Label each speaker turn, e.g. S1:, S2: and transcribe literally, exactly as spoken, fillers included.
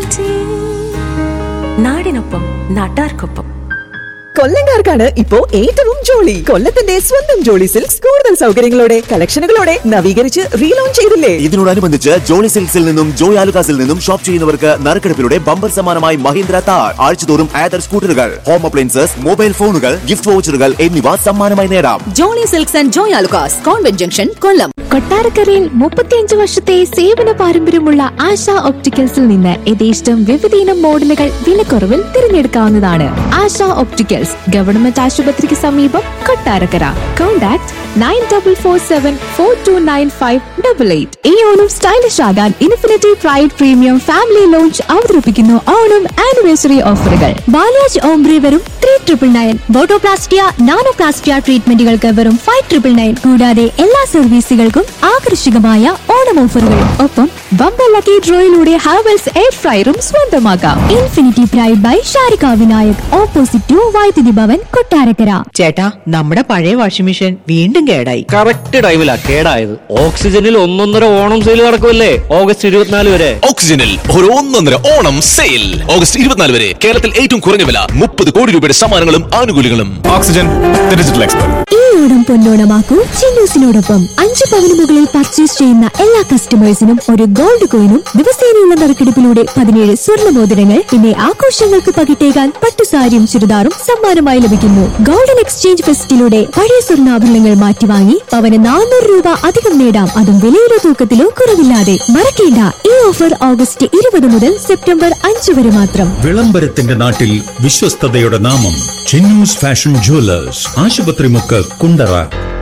S1: നാടിനൊപ്പം നാട്ടാർക്കൊപ്പം.
S2: കൊല്ലംകാർക്കാണ് ഇപ്പോ ഏറ്റവും ജോളി. കൊല്ലത്തിന്റെ സ്വന്തം ജോളി സിൽക്സ് കൂടുതൽ സൗകര്യങ്ങളോടെ കളക്ഷനുകളോടെ നവീകരിച്ച് റീലോഞ്ച് ചെയ്തില്ലേ?
S3: ഇതിനോടനുബന്ധിച്ച് ജോളി സിൽക്സിൽ നിന്നും ജോയ് ആലുകാസിൽ നിന്നും ഷോപ്പ് ചെയ്യുന്നവർക്ക് നറുക്കെടുപ്പിലൂടെ ബമ്പർ സമ്മാനമായി മഹീന്ദ്ര താർ ആഴ്ചതോറും ആദർ സ്കൂട്ടറുകൾ, ഹോം അപ്ലയൻസസ്, മൊബൈൽ ഫോണുകൾ, ഗിഫ്റ്റ് വൗച്ചറുകൾ എന്നിവ സമ്മാനമായി നേടാം.
S4: Jolly silks and Joy Alukkas, convent junction, കൊല്ലം.
S5: കൊട്ടാരക്കരയിൽ മുപ്പത്തിയഞ്ച് വർഷത്തെ സേവന പാരമ്പര്യമുള്ള ആശ ഒപ്റ്റിക്കൽസിൽ നിന്ന് യഥേഷ്ടം വിവിധയിനം മോഡലുകൾ വിലക്കുറവിൽ തിരഞ്ഞെടുക്കാവുന്നതാണ്. ആശ ഒപ്റ്റിക്കൽസ്, ഗവൺമെന്റ് ആശുപത്രിക്ക് സമീപം, Kottarakkara. Contact nine double four seven four to nine five double eight. ഈ ഓണം സ്റ്റൈലിഷ് ആകാൻ infinity pride premium family launch അവതരിപ്പിക്കുന്നു ഓണം ആനിവേഴ്സറി ഓഫറുകൾ. ബാലാജ് ഓംബ്രി വെറും three triple nine, botoplastia nanoplastia ട്രീറ്റ്മെന്റുകൾക്ക് വെറും ഫൈവ് ട്രിപ്പിൾ നയൻ. കൂടാതെ എല്ലാ സർവീസുകൾക്കും ആകർഷകമായ ഓണം ഓഫറുകളും. ഒപ്പം ബമ്പർ ലക്കി ഡ്രോയിലൂടെ ഹാവൽസ് എയർ ഫ്രയറും സ്വന്തമാക്കാം. Infinity pride by Sharika Vinayak, opposite to വൈദ്യുതി ഭവൻ, കൊട്ടാരക്കര.
S6: ചേട്ടാ, നമ്മുടെ പഴയ വാഷിംഗ് മെഷീൻ വീണ്ടും കേടായി.
S7: കറക്റ്റ് ടൈമിലാ കേടായത്. ഓക്സിജനിൽ ഒന്നൊന്നര ഓണം സെയിൽ നടക്കുമല്ലേ ഓഗസ്റ്റ് ഇരുപത്തിനാല് വരെ.
S8: ഓക്സിജനിൽ ഒരു ഒന്നൊന്നര ഓണം സെയിൽ ഓഗസ്റ്റ് ഇരുപത്തിനാല് വരെ. കേരളത്തിൽ ഏറ്റവും കുറഞ്ഞ വില, മുപ്പത് കോടി രൂപയുടെ സമ്മാനങ്ങളും ആനുകൂല്യങ്ങളും. Oxygen digital expert.
S5: ഈ ഓണം പൊന്നോണമാക്കൂ ചിന്നൂസിനോടൊപ്പം. അഞ്ച് പവന് മുകളിൽ പർച്ചേസ് ചെയ്യുന്ന എല്ലാ കസ്റ്റമേഴ്സിനും ഒരു ഗോൾഡ് കോയിനും ദിവസേനയുള്ള നറുക്കെടുപ്പിലൂടെ പതിനേഴ് സ്വർണ്ണ മോതിരങ്ങൾ, പിന്നെ ആഘോഷങ്ങൾക്ക് പകിട്ടേകാൻ പട്ടുസാരിയും ചുരിദാറും സമ്മാനമായി ലഭിക്കുന്നു. ഗോൾഡൻ എക്സ്ചേഞ്ച് ഫെസ്റ്റിലൂടെ പഴയ സ്വർണ്ണാഭരണങ്ങൾ മാറ്റിവാങ്ങി പവന് നാനൂറ് രൂപ അധികം നേടാം, അതും വിലയിലോ തൂക്കത്തിലോ കുറവില്ലാതെ. മറക്കേണ്ട, ഈ ഓഫർ ഓഗസ്റ്റ് ഇരുപത് മുതൽ സെപ്റ്റംബർ അഞ്ച് വരെ മാത്രം.
S9: വിളംബരത്തിന്റെ നാട്ടിൽ വിശ്വസ്തതയുടെ നാമം ചിന്നൂസ് ഫാഷൻ ജുവലേഴ്സ്, ആശുപത്രി മുക്ക്, കുണ്ടറ.